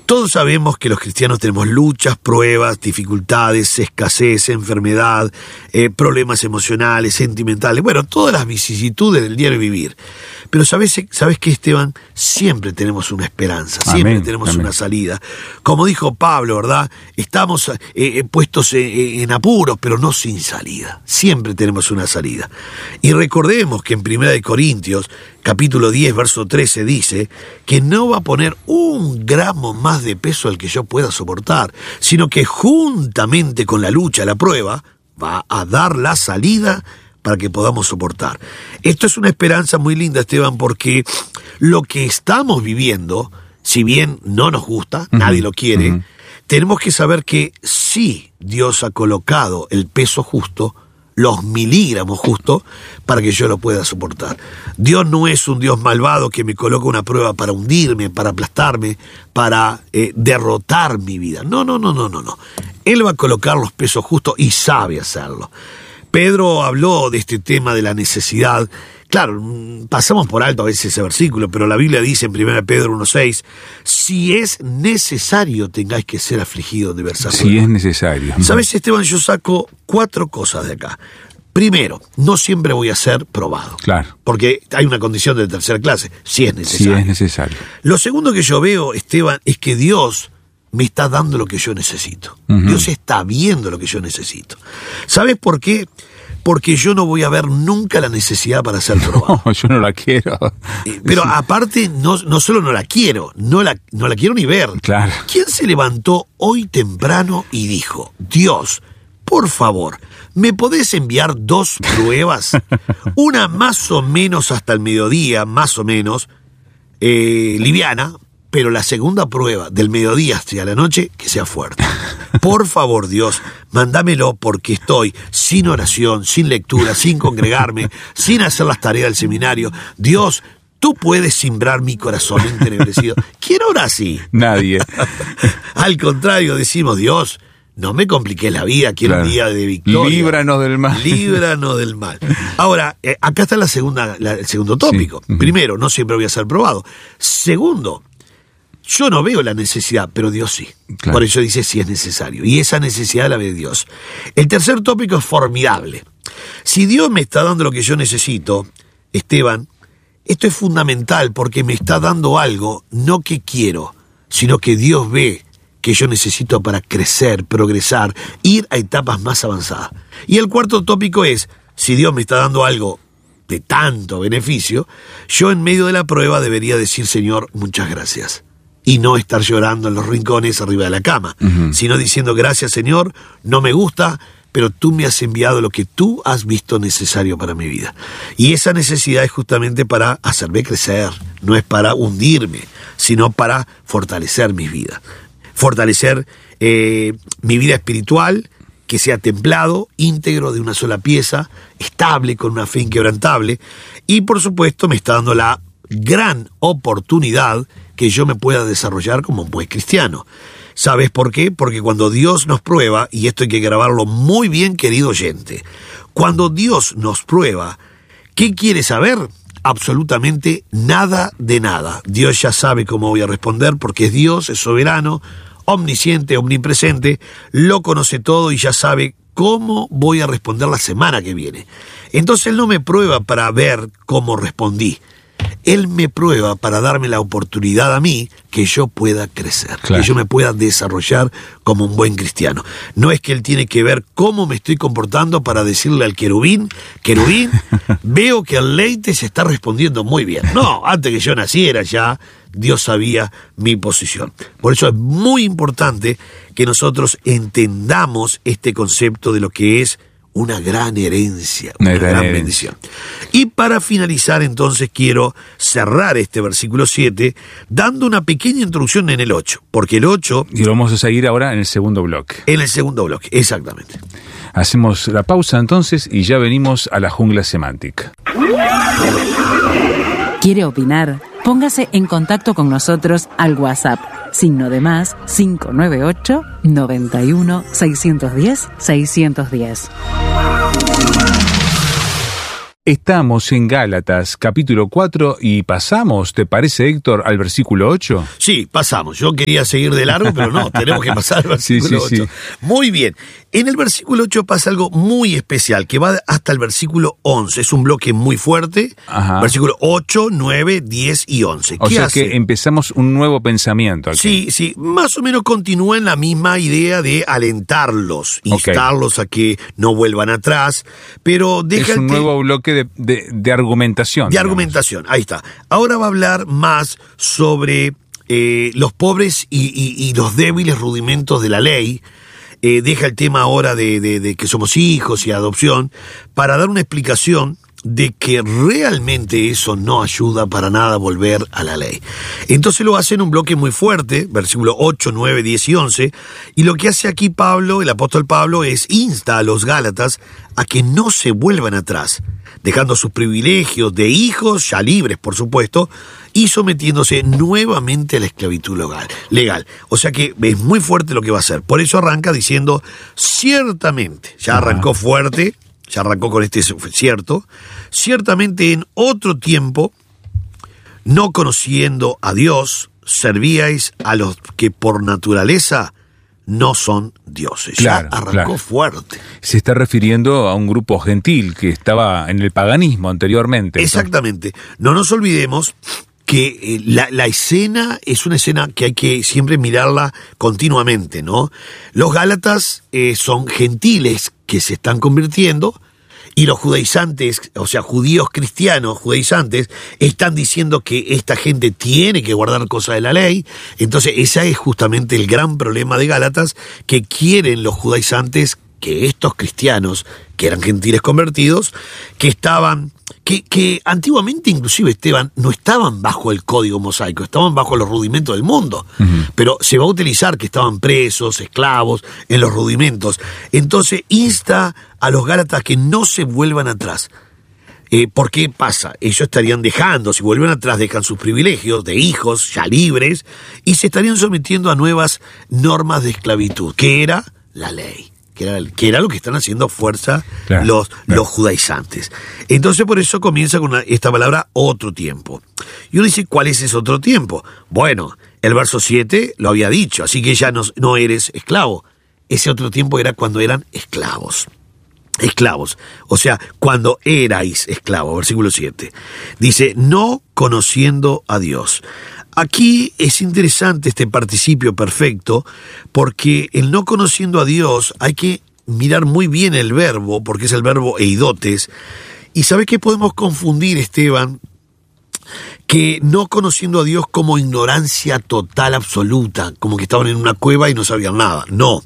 Todos sabemos que los cristianos tenemos luchas, pruebas, dificultades, escasez, enfermedad, problemas emocionales, sentimentales, bueno, todas las vicisitudes del diario vivir. Pero ¿sabes qué, Esteban? Siempre tenemos una esperanza, siempre tenemos una salida. Como dijo Pablo, ¿verdad? Estamos puestos en apuros, pero no sin salida. Siempre tenemos una salida. Y recordemos que en 1 Corintios, capítulo 10, verso 13, dice que no va a poner un gramo más de peso al que yo pueda soportar, sino que juntamente con la lucha, la prueba, va a dar la salida para que podamos soportar. Esto es una esperanza muy linda, Esteban, porque lo que estamos viviendo, si bien no nos gusta, nadie lo quiere, tenemos que saber que sí Dios ha colocado el peso justo, los miligramos justos, para que yo lo pueda soportar. Dios no es un Dios malvado que me coloca una prueba para hundirme, para aplastarme, para derrotar mi vida. No. Él va a colocar los pesos justos y sabe hacerlo. Pedro habló de este tema de la necesidad. Claro, pasamos por alto a veces ese versículo, pero la Biblia dice en 1 Pedro 1:6, si es necesario tengáis que ser afligidos de diversas pruebas. Si es necesario. ¿Sabes, Esteban? Yo saco 4 cosas de acá. Primero, no siempre voy a ser probado. Claro. Porque hay una condición de tercera clase, si es necesario. Si es necesario. Lo segundo que yo veo, Esteban, es que Dios me está dando lo que yo necesito. Dios está viendo lo que yo necesito. ¿Sabes por qué? Porque yo no voy a ver nunca la necesidad para ser probado. No, yo no la quiero. Pero aparte, no solo no la quiero, no la quiero ni ver. Claro. ¿Quién se levantó hoy temprano y dijo, Dios, por favor, ¿me podés enviar 2 pruebas? Una más o menos hasta el mediodía, más o menos, liviana, pero la segunda prueba del mediodía hacia la noche, que sea fuerte. Por favor, Dios, mándamelo porque estoy sin oración, sin lectura, sin congregarme, sin hacer las tareas del seminario. Dios, tú puedes simbrar mi corazón entenebrecido. ¿Quién ora así? Nadie. Al contrario, decimos, Dios, no me compliques la vida, quiero un día de victoria. Líbranos del mal. Líbranos del mal. Ahora, acá está el segundo tópico. Sí. Primero, no siempre voy a ser probado. Segundo, yo no veo la necesidad, pero Dios sí. Claro. Por eso dice si es necesario. Y esa necesidad la ve Dios. El tercer tópico es formidable. Si Dios me está dando lo que yo necesito, Esteban, esto es fundamental porque me está dando algo, no que quiero, sino que Dios ve que yo necesito para crecer, progresar, ir a etapas más avanzadas. Y el cuarto tópico es, si Dios me está dando algo de tanto beneficio, yo en medio de la prueba debería decir, Señor, muchas gracias. Y no estar llorando en los rincones arriba de la cama, sino diciendo, gracias, Señor, no me gusta, pero tú me has enviado lo que tú has visto necesario para mi vida. Y esa necesidad es justamente para hacerme crecer, no es para hundirme, sino para fortalecer mi vida. Fortalecer mi vida espiritual, que sea templado, íntegro, de una sola pieza, estable, con una fe inquebrantable. Y por supuesto me está dando la gran oportunidad que yo me pueda desarrollar como un buen cristiano. ¿Sabes por qué? Porque cuando Dios nos prueba, y esto hay que grabarlo muy bien, querido oyente, cuando Dios nos prueba, ¿qué quiere saber? Absolutamente nada de nada. Dios ya sabe cómo voy a responder porque es Dios, es soberano, omnisciente, omnipresente, lo conoce todo y ya sabe cómo voy a responder la semana que viene. Entonces Él no me prueba para ver cómo respondí. Él me prueba para darme la oportunidad a mí que yo pueda crecer, claro, que yo me pueda desarrollar como un buen cristiano. No es que Él tiene que ver cómo me estoy comportando para decirle al querubín, veo que el leite se está respondiendo muy bien. No, antes que yo naciera ya Dios sabía mi posición. Por eso es muy importante que nosotros entendamos este concepto de lo que es una gran herencia, una gran bendición. Y para finalizar, entonces, quiero cerrar este versículo 7 dando una pequeña introducción en el 8, porque el 8... Y lo vamos a seguir ahora en el segundo bloque. En el segundo bloque, exactamente. Hacemos la pausa entonces y ya venimos a la jungla semántica. ¿Quiere opinar? Póngase en contacto con nosotros al WhatsApp, +, 598 91 610 610. Estamos en Gálatas, capítulo 4, y pasamos, ¿te parece, Héctor, al versículo 8? Sí, pasamos. Yo quería seguir de largo, pero no, tenemos que pasar al versículo 8. Sí. Muy bien. En el versículo 8 pasa algo muy especial, que va hasta el versículo 11. Es un bloque muy fuerte. Ajá. Versículo 8, 9, 10 y 11. O ¿Qué sea hace? que empezamos un nuevo pensamiento aquí. Sí, más o menos continúa en la misma idea de alentarlos, instarlos a que no vuelvan atrás, pero deja es un nuevo bloque de argumentación. De argumentación, ahí está. Ahora va a hablar más sobre los pobres y los débiles rudimentos de la ley. Deja el tema ahora de que somos hijos y adopción para dar una explicación de que realmente eso no ayuda para nada a volver a la ley. Entonces lo hace en un bloque muy fuerte, versículo 8, 9, 10 y 11, y lo que hace aquí Pablo, el apóstol Pablo, es insta a los Gálatas a que no se vuelvan atrás, dejando sus privilegios de hijos, ya libres por supuesto, y sometiéndose nuevamente a la esclavitud legal. O sea que es muy fuerte lo que va a hacer. Por eso arranca diciendo, ciertamente, ya arrancó fuerte, ya arrancó con este cierto, ciertamente en otro tiempo, no conociendo a Dios, servíais a los que por naturaleza no son dioses. Claro, ya arrancó fuerte. Se está refiriendo a un grupo gentil que estaba en el paganismo anteriormente. Exactamente. No nos olvidemos que la escena es una escena que hay que siempre mirarla continuamente, ¿no? Los Gálatas son gentiles que se están convirtiendo, y los judaizantes, o sea, judíos cristianos, judaizantes, están diciendo que esta gente tiene que guardar cosas de la ley. Entonces, ese es justamente el gran problema de Gálatas, que quieren los judaizantes que estos cristianos, que eran gentiles convertidos, que estaban, que antiguamente inclusive, Esteban, no estaban bajo el código mosaico, estaban bajo los rudimentos del mundo. Pero se va a utilizar que estaban presos, esclavos, en los rudimentos. Entonces insta a los Gálatas que no se vuelvan atrás. ¿Por qué pasa? Ellos estarían dejando, si vuelven atrás, dejan sus privilegios de hijos ya libres y se estarían sometiendo a nuevas normas de esclavitud, que era la ley. Que era lo que están haciendo fuerza los judaizantes. Entonces por eso comienza con esta palabra otro tiempo. Y uno dice, ¿cuál es ese otro tiempo? Bueno, el verso 7 lo había dicho, así que ya no eres esclavo. Ese otro tiempo era cuando eran esclavos. O sea, cuando erais esclavos, versículo 7. Dice, no conociendo a Dios. Aquí es interesante este participio perfecto, porque el no conociendo a Dios hay que mirar muy bien el verbo, porque es el verbo eidotes. Y ¿sabe qué podemos confundir, Esteban? Que no conociendo a Dios como ignorancia total, absoluta, como que estaban en una cueva y no sabían nada. No.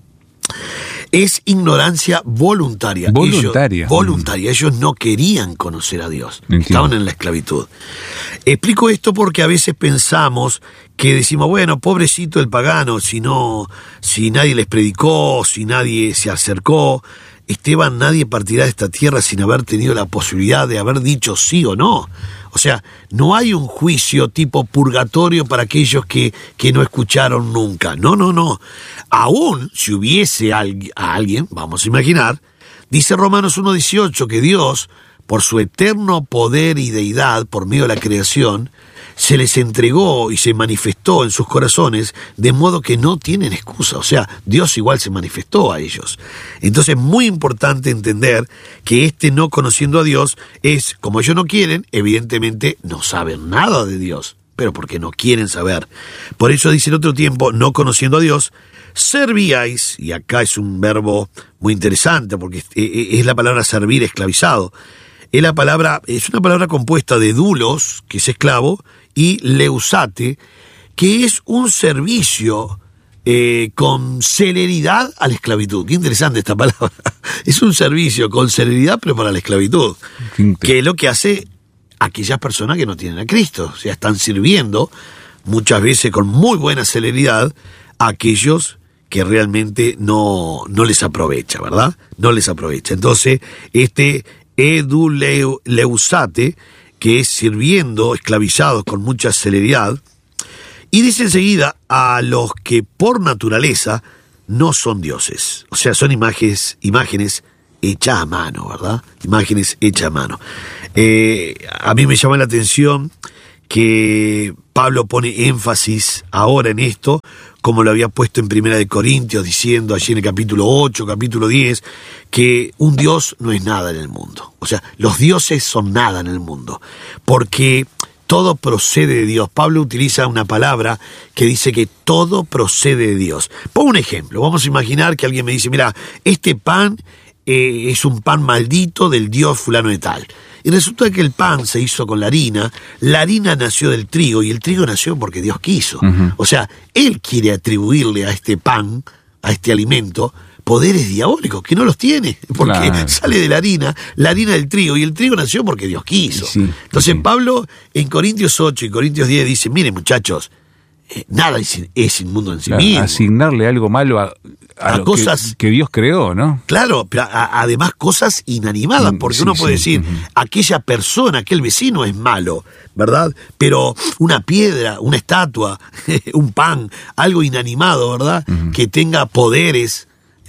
Es ignorancia voluntaria. Voluntaria. Ellos no querían conocer a Dios. Entiendo. Estaban en la esclavitud. Explico esto porque a veces pensamos que decimos, bueno, pobrecito el pagano, si nadie les predicó, si nadie se acercó. Esteban, nadie partirá de esta tierra sin haber tenido la posibilidad de haber dicho sí o no. O sea, no hay un juicio tipo purgatorio para aquellos que no escucharon nunca. No. Aún si hubiese a alguien, vamos a imaginar, dice Romanos 1:18 que Dios, por su eterno poder y deidad, por medio de la creación, se les entregó y se manifestó en sus corazones, de modo que no tienen excusa. O sea, Dios igual se manifestó a ellos. Entonces es muy importante entender que no conociendo a Dios es, como ellos no quieren, evidentemente no saben nada de Dios, pero porque no quieren saber. Por eso dice en otro tiempo, no conociendo a Dios, servíais, y acá es un verbo muy interesante, porque es la palabra servir esclavizado. Es una palabra compuesta de dulos, que es esclavo, y leusate, que es un servicio con celeridad a la esclavitud. Qué interesante esta palabra. Es un servicio con celeridad, pero para la esclavitud. Que es lo que hace aquellas personas que no tienen a Cristo. O sea, están sirviendo muchas veces con muy buena celeridad a aquellos que realmente no les aprovecha, ¿verdad? No les aprovecha. Entonces, eduleusate, que es sirviendo, esclavizados con mucha celeridad, y dice enseguida a los que por naturaleza no son dioses, o sea, son imágenes hecha a mano, ¿verdad? Imágenes hechas a mano. A mí me llama la atención que Pablo pone énfasis ahora en esto, como lo había puesto en Primera de Corintios, diciendo allí en el capítulo 8, capítulo 10, que un Dios no es nada en el mundo. O sea, los dioses son nada en el mundo, porque todo procede de Dios. Pablo utiliza una palabra que dice que todo procede de Dios. Pongo un ejemplo. Vamos a imaginar que alguien me dice, mira, este pan es un pan maldito del Dios fulano de tal. Y resulta que el pan se hizo con la harina nació del trigo, y el trigo nació porque Dios quiso. O sea, Él quiere atribuirle a este pan, a este alimento, poderes diabólicos, que no los tiene, porque sale de la harina del trigo, y el trigo nació porque Dios quiso. Entonces Pablo en Corintios 8 y Corintios 10 dice, miren muchachos, nada es inmundo en sí mismo. Asignarle algo malo a cosas que Dios creó, ¿no? Claro, pero además cosas inanimadas, porque uno puede decir, aquella persona, aquel vecino es malo, ¿verdad? Pero una piedra, una estatua, un pan, algo inanimado, ¿verdad? Que tenga poderes.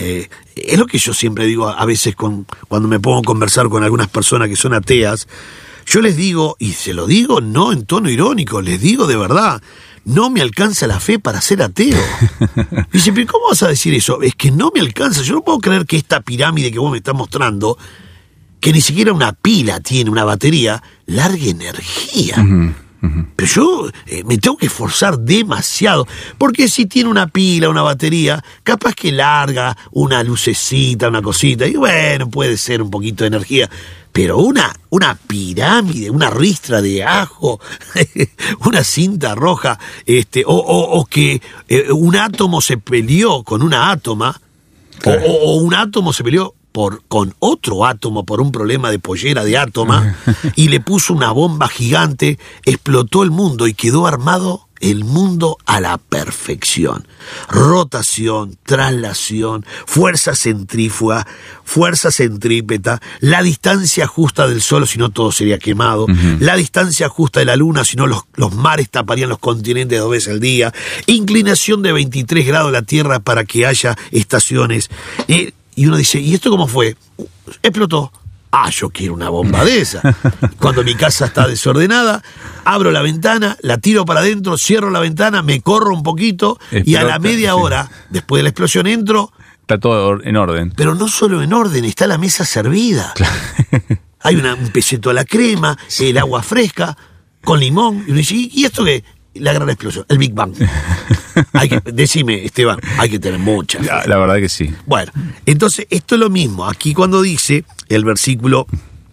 Es lo que yo siempre digo a veces cuando me pongo a conversar con algunas personas que son ateas. Yo les digo, y se lo digo no en tono irónico, les digo de verdad, no me alcanza la fe para ser ateo. Y dice, pero ¿cómo vas a decir eso? Es que no me alcanza. Yo no puedo creer que esta pirámide que vos me estás mostrando, que ni siquiera una pila tiene, una batería, largue energía. Pero yo me tengo que esforzar demasiado, porque si tiene una pila, una batería, capaz que larga una lucecita, una cosita, y bueno, puede ser un poquito de energía. Pero una pirámide, una ristra de ajo, una cinta roja, o que un átomo se peleó con una átoma, o un átomo se peleó con otro átomo por un problema de pollera de átoma, y le puso una bomba gigante, explotó el mundo y quedó armado el mundo a la perfección. Rotación, traslación, fuerza centrífuga, fuerza centrípeta, la distancia justa del Sol, si no todo sería quemado, la distancia justa de la Luna, si no los mares taparían los continentes 2 veces al día, inclinación de 23 grados la Tierra para que haya estaciones. Y uno dice, ¿y esto cómo fue? Explotó. Yo quiero una bomba de esa. Cuando mi casa está desordenada, abro la ventana, la tiro para adentro, cierro la ventana, me corro un poquito, y a la media hora, después de la explosión, entro. Está todo en orden. Pero no solo en orden, está la mesa servida. Hay un peseto a la crema, el agua fresca, con limón. Y uno dice, ¿y esto qué? La gran explosión, el Big Bang. Decime, Esteban, hay que tener mucha fe. La verdad que sí. Bueno, entonces esto es lo mismo. Aquí cuando dice el versículo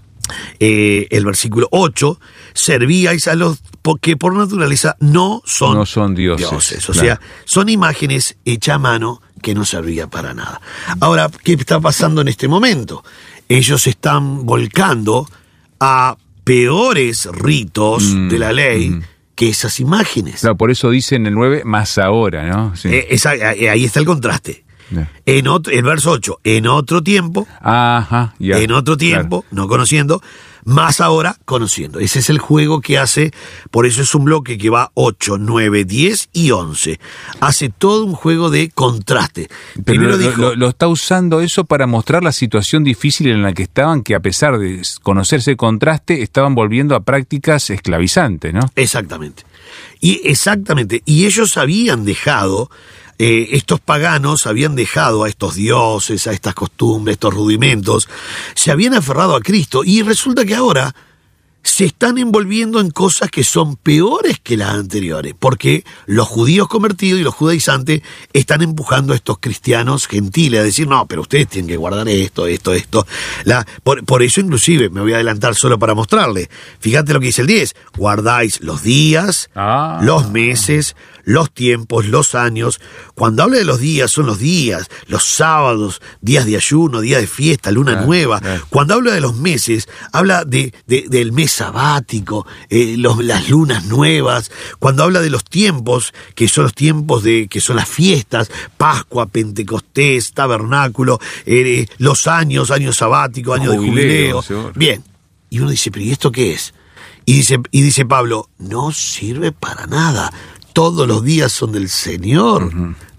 8, servíais a los que por naturaleza no son dioses. O sea, son imágenes hechas a mano que no servían para nada. Ahora, ¿qué está pasando en este momento? Ellos se están volcando a peores ritos de la ley que esas imágenes. Claro, por eso dice en el 9, más ahora, ¿no? Sí. Ahí está el contraste. El verso 8, en otro tiempo, en otro tiempo, no conociendo, más ahora conociendo. Ese es el juego que hace, por eso es un bloque que va 8, 9, 10 y 11. Hace todo un juego de contraste. Pero lo está usando eso para mostrar la situación difícil en la que estaban, que a pesar de conocerse el contraste, estaban volviendo a prácticas esclavizantes, ¿no? Exactamente. Y ellos habían dejado... estos paganos habían dejado a estos dioses, a estas costumbres, estos rudimentos, se habían aferrado a Cristo, y resulta que ahora se están envolviendo en cosas que son peores que las anteriores, porque los judíos convertidos y los judaizantes están empujando a estos cristianos gentiles a decir, no, pero ustedes tienen que guardar esto. Por eso inclusive, me voy a adelantar solo para mostrarle, fíjate lo que dice el 10, guardáis los días, los meses, los tiempos, los años. Cuando habla de los días, son los días, los sábados, días de ayuno, días de fiesta, luna nueva. Cuando habla de los meses, habla del mes sabático, las lunas nuevas. Cuando habla de los tiempos, que son los tiempos que son las fiestas, Pascua, Pentecostés, Tabernáculo, los años sabáticos, años de jubileo. Bien. Y uno dice, ¿pero y esto qué es? Y dice Pablo, no sirve para nada. Todos los días son del Señor.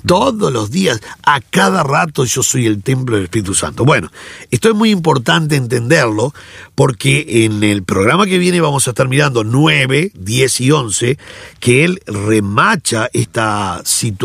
Todos los días, a cada rato yo soy el templo del Espíritu Santo. Bueno, esto es muy importante entenderlo porque en el programa que viene vamos a estar mirando 9, 10 y 11, que él remacha esta situación